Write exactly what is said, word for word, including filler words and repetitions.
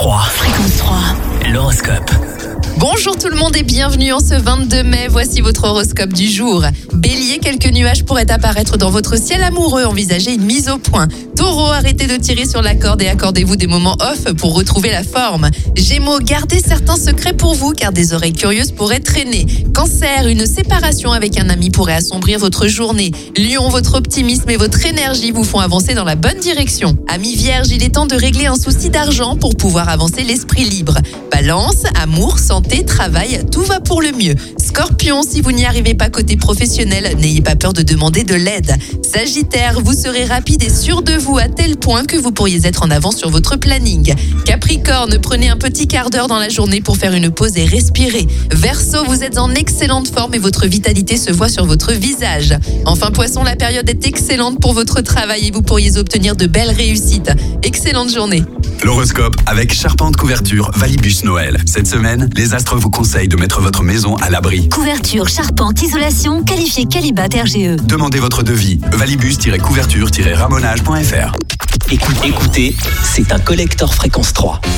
trois. Fréquence trois. L'horoscope. Bonjour tout le monde et bienvenue en ce vingt-deux mai. Voici votre horoscope du jour. Bélier, quelques nuages pourraient apparaître dans votre ciel amoureux. Envisagez une mise au point. Taureau, arrêtez de tirer sur la corde et accordez-vous des moments off pour retrouver la forme. Gémeaux, gardez certains secrets pour vous car des oreilles curieuses pourraient traîner. Cancer, une séparation avec un ami pourrait assombrir votre journée. Lion, votre optimisme et votre énergie vous font avancer dans la bonne direction. Amis Vierge, il est temps de régler un souci d'argent pour pouvoir avancer l'esprit libre. Balance, amour, santé, travail, tout va pour le mieux. Scorpion, si vous n'y arrivez pas côté professionnel, n'ayez pas peur de demander de l'aide. Sagittaire, vous serez rapide et sûr de vous à tel point que vous pourriez être en avance sur votre planning. Capricorne, prenez un petit quart d'heure dans la journée pour faire une pause et respirer. Verseau, vous êtes en excellente forme et votre vitalité se voit sur votre visage. Enfin Poisson, la période est excellente pour votre travail et vous pourriez obtenir de belles réussites. Excellente journée. L'horoscope avec Charpente Couverture Valibus Noël. Cette semaine, les astres vous conseillent de mettre votre maison à l'abri. Couverture, charpente, isolation, qualifié Qualibat R G E. Demandez votre devis. valibus-couverture-ramonage point f r. Écoutez, écoutez, c'est un collector Fréquence trois.